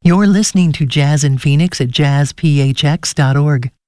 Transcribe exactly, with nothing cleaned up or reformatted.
You're listening to Jazz in Phoenix at jazz p h x dot org.